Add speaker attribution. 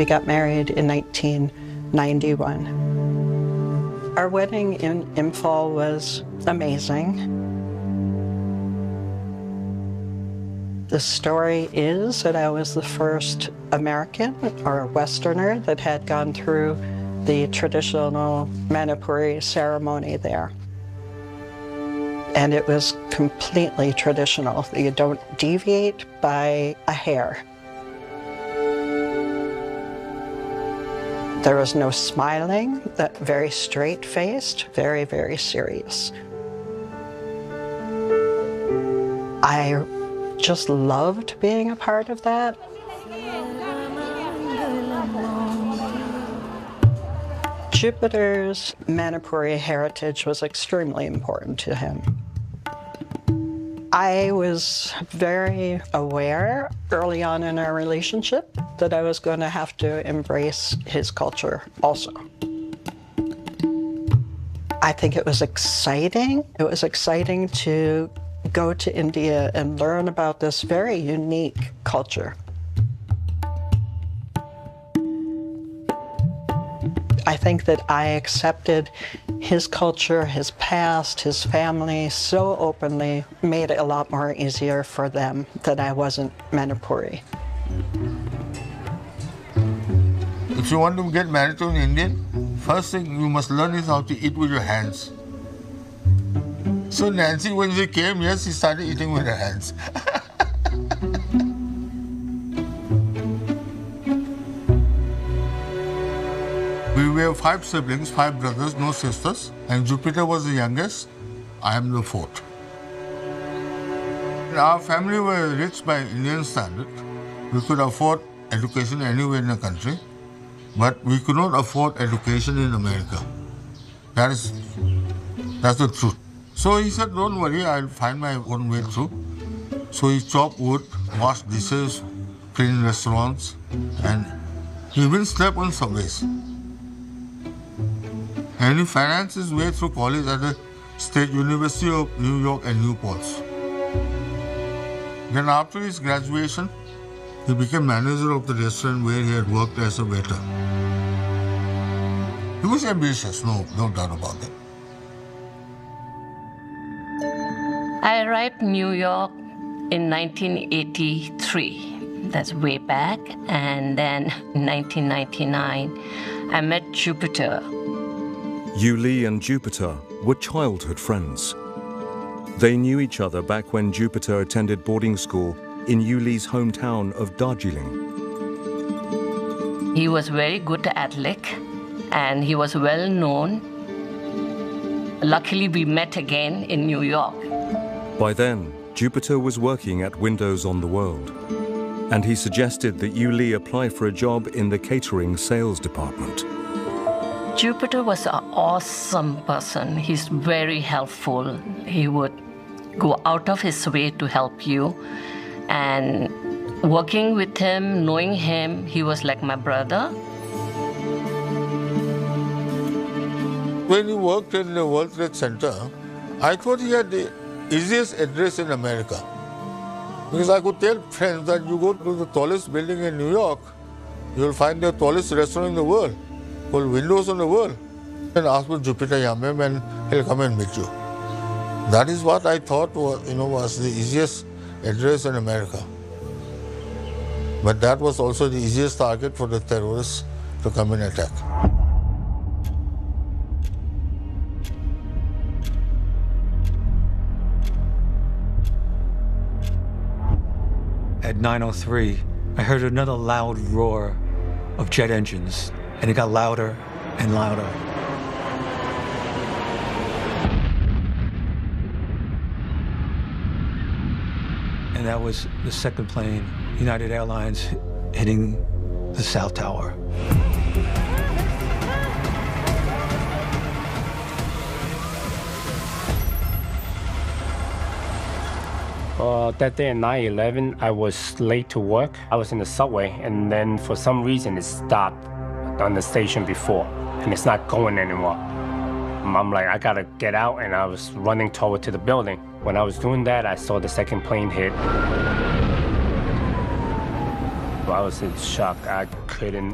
Speaker 1: We got married in 1991. Our wedding in Imphal was amazing. The story is that I was the first American or Westerner that had gone through the traditional Manipuri ceremony there. And it was completely traditional. You don't deviate by a hair. There was no smiling, very straight-faced, very, very serious. I just loved being a part of that. Jupiter's Manipuri heritage was extremely important to him. I was very aware early on in our relationship that I was going to have to embrace his culture also. I think it was exciting. It was exciting to go to India and learn about this very unique culture. I think that I accepted his culture, his past, his family so openly, made it a lot more easier for them that I wasn't Manipuri.
Speaker 2: If you want to get married to an Indian, first thing you must learn is how to eat with your hands. So Nancy, when she came, yes, she started eating with her hands. We were 5 siblings, 5 brothers, no sisters, and Jupiter was the youngest. I am the 4th. Our family were rich by Indian standard. We could afford education anywhere in the country, but we could not afford education in America. That's the truth. So he said, don't worry, I'll find my own way through. So he chopped wood, washed dishes, cleaned restaurants, and he even slept on subways. And he financed his way through college at the State University of New York and Newport. Then after his graduation, he became manager of the restaurant where he had worked as a waiter. He was ambitious, no doubt about that.
Speaker 3: I arrived in New York in 1983. That's way back. And then in 1999, I met Jupiter.
Speaker 4: Yu Lee and Jupiter were childhood friends. They knew each other back when Jupiter attended boarding school in Yu Lee's hometown of Darjeeling.
Speaker 3: He was very good athlete and he was well known. Luckily, we met again in New York.
Speaker 4: By then, Jupiter was working at Windows on the World, and he suggested that Yu Lee apply for a job in the catering sales department.
Speaker 3: Jupiter was an awesome person. He's very helpful. He would go out of his way to help you. And working with him, knowing him, he was like my brother.
Speaker 2: When he worked in the World Trade Center, I thought he had the easiest address in America. Because I could tell friends that you go to the tallest building in New York, you'll find the tallest restaurant in the world, called Windows on the World. And ask for Jupiter Yamem and he'll come and meet you. That is what I thought was the easiest address in America. But that was also the easiest target for the terrorists to come and attack.
Speaker 5: At 9:03, I heard another loud roar of jet engines, and it got louder and louder. And that was the second plane, United Airlines, hitting the South Tower.
Speaker 6: That day at 9/11, I was late to work. I was in the subway, and then for some reason it stopped on the station before, and it's not going anymore. I'm like, I gotta get out, and I was running toward to the building. When I was doing that, I saw the second plane hit. I was in shock. I couldn't